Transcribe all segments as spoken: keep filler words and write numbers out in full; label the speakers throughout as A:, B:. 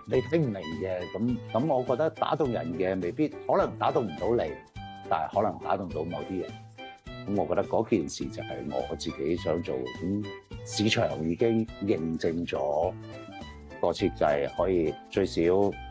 A: 你睇唔明嘅，咁咁我覺得打動人嘅未必可能打動唔到你，但係可能打動到某啲人。咁我覺得嗰件事就係我自己想做。咁市場已經認證咗個設計可以最少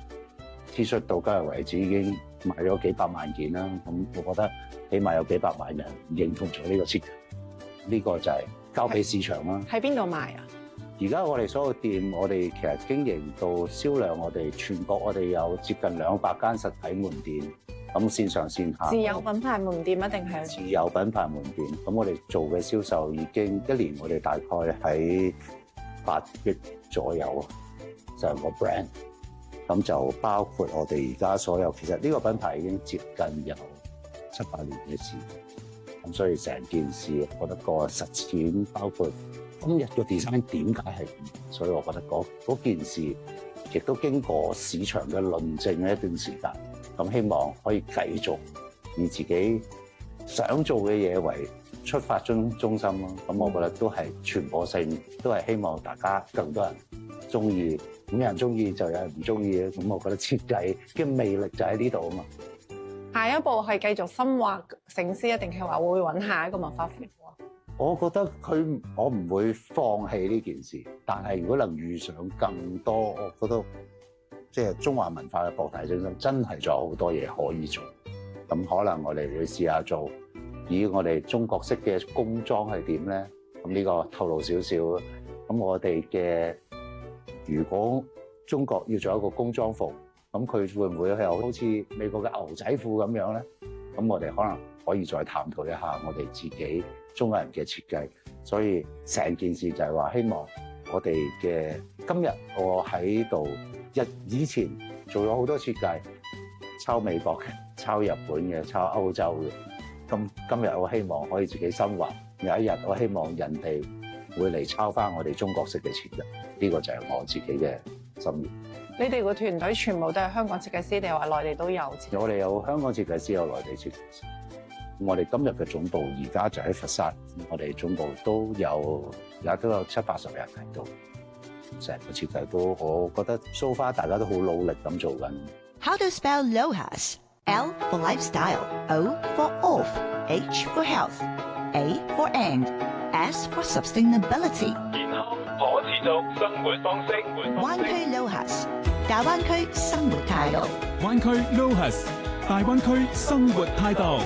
A: T 恤到今日為止已經賣咗幾百萬件啦。咁我覺得起碼有幾百萬人認同咗呢個設計。呢個就係交俾市場啦。
B: 喺邊度賣啊？
A: 而家我哋所有店，我哋其實經營到銷量，我哋全國我哋有接近兩百間實體門店，咁線上線下。
B: 自有品牌門店一定係
A: 自有品牌門店，咁我哋做嘅銷售已經一年，我哋大概喺八億左右啊，成個 brand。咁就包括我哋而家所有，其實呢個品牌已經接近有七八年嘅事。咁所以成件事，我覺得個實踐包括今日個 design 點解係咁，所以我覺得嗰嗰件事亦都經過市場嘅論證一段時間。咁希望可以繼續以自己想做嘅嘢為出發中中心咯。咁我覺得都係傳播性，都係希望大家更多人中意。咁有人中意就有人唔中意嘅。咁我覺得設計嘅魅力就喺呢度啊嘛。
B: 下一步係繼續深挖醒獅，定係話會揾下一個文化符號？
A: 我覺得佢我唔會放棄呢件事，但係如果能遇上更多，我覺得即係中華文化嘅博大精深，真係仲有好多嘢可以做。咁可能我哋會試下做，以我哋中國式嘅工裝係點咧？咁呢個透露少少。咁我哋嘅如果中國要做一個工裝服，咁佢會唔會係好似美國嘅牛仔褲咁樣咧？咁我哋可能可以再探討一下我哋自己中國人嘅設計。所以成件事就係話，希望我哋嘅今日我喺度一以前做咗好多設計，抄美國嘅、抄日本嘅、抄歐洲嘅。咁今日我希望可以自己深化，有一日我希望人哋會嚟抄翻我哋中國式嘅設計。呢個就係我自己嘅心願。
B: 你哋個團隊全部都係香港設計師，定係話內地都有？
A: 我哋有香港設計師，有內地設計師。我哋今日嘅總部而家就喺佛山，我哋總部都有而家都有七八十人喺度。成個設計都，我覺得 so far 大家都好努力咁做緊。
C: How to spell LOHAS? L for lifestyle, O for off, H for health, A for and, S for sustainability。
D: 健康可持續生活方式。
C: 灣區 LOHAS，大灣區生活態度。
E: 灣區 LOHAS，大灣區生活態度。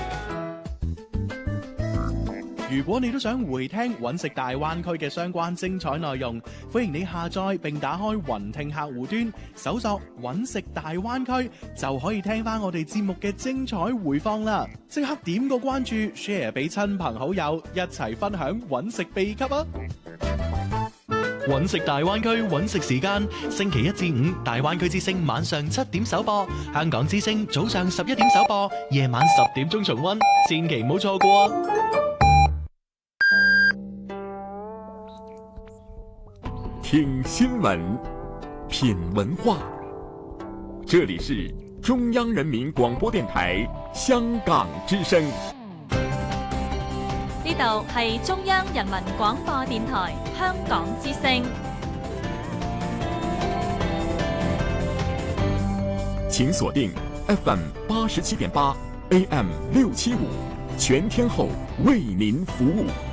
F: 如果你都想回聽揾食大灣區嘅相關精彩內容，歡迎你下載並打開雲聽客戶端，搜索揾食大灣區，就可以聽翻我哋節目嘅精彩回放啦！即刻點個關注 ，share 俾親朋好友，一齊分享揾食秘笈啊！揾食大灣區揾食時間，星期一至五大灣區之聲晚上七點首播，香港之聲早上十一點首播，夜晚十點鐘重溫，千祈唔好錯過啊！
G: 聽新聞，品文化，這裡是中央人民廣播電台香港之聲。
H: 呢度係中央人民廣播電台香港之聲。
G: 請鎖定 F M 八十七點八 A M 六七五，全天候為您服務。